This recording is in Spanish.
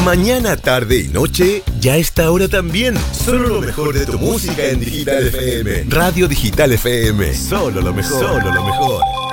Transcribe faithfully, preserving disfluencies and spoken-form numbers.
Mañana, tarde y noche, ya está ahora también. Solo lo mejor de tu música en Digital F M. Radio Digital F M. Solo lo mejor. Solo lo mejor.